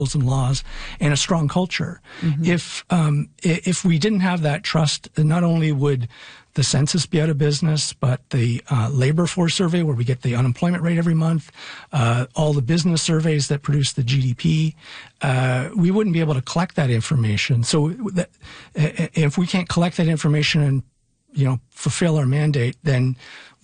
rules and laws and a strong culture. If we didn't have that trust, not only would the census be out of business, but the labor force survey, where we get the unemployment rate every month, all the business surveys that produce the GDP, we wouldn't be able to collect that information. So if we can't collect that information and, fulfill our mandate, then,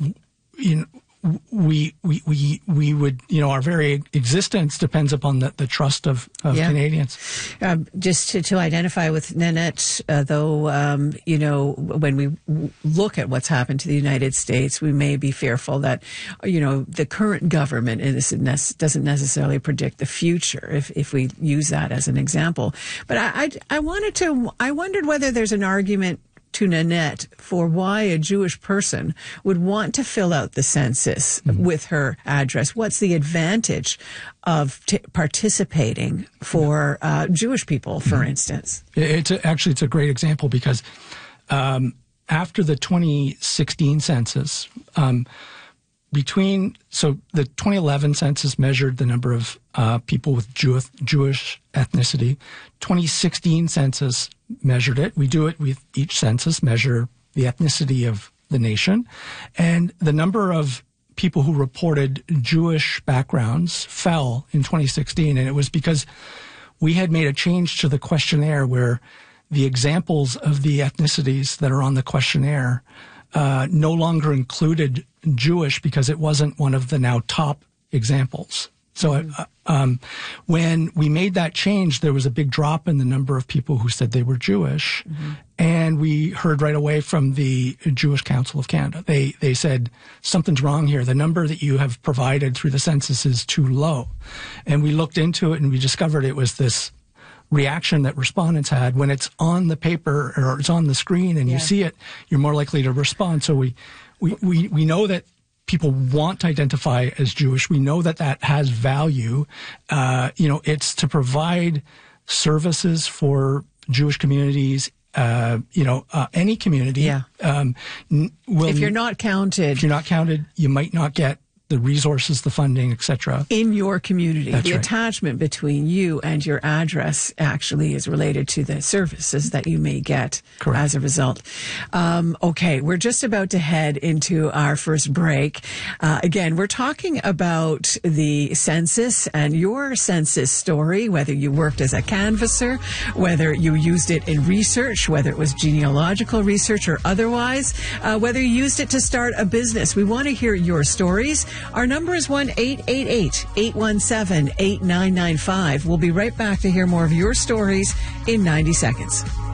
we would, our very existence depends upon the trust of Canadians. Just to identify with Nanette, though, when we look at what's happened to the United States, we may be fearful that, the current government doesn't necessarily predict the future, if we use that as an example. But I wondered whether there's an argument to Nanette for why a Jewish person would want to fill out the census with her address. What's the advantage of participating for Jewish people, for instance? It's a great example because after the 2016 census, the 2011 census measured the number of people with Jewish ethnicity. 2016 census measured it. We do it with each census, measure the ethnicity of the nation. And the number of people who reported Jewish backgrounds fell in 2016. And it was because we had made a change to the questionnaire where the examples of the ethnicities that are on the questionnaire no longer included Jewish because it wasn't one of the now top examples. So when we made that change, there was a big drop in the number of people who said they were Jewish. And we heard right away from the Jewish Council of Canada. They said, something's wrong here. The number that you have provided through the census is too low. And we looked into it and we discovered it was this reaction that respondents had when it's on the paper or it's on the screen and you see it, you're more likely to respond. So we know that people want to identify as Jewish. We know that has value. It's to provide services for Jewish communities, any community. If you're not counted, you might not get the resources, the funding, etc. in your community. That's right. Attachment between you and your address actually is related to the services that you may get as a result. Okay, we're just about to head into our first break. Again, we're talking about the census and your census story, whether you worked as a canvasser, whether you used it in research, whether it was genealogical research or otherwise, whether you used it to start a business. We want to hear your stories. Our number is 1-888-817-8995. We'll be right back to hear more of your stories in 90 seconds.